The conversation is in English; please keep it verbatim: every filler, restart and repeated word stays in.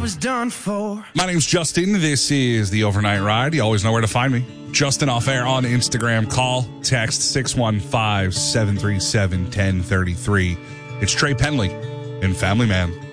was done for. My name's Justin. This is the Overnight Ride. You always know where to find me. Justin Off Air on Instagram. Call, text six one five, seven three seven, one zero three three. It's Trey Penley in Family Man.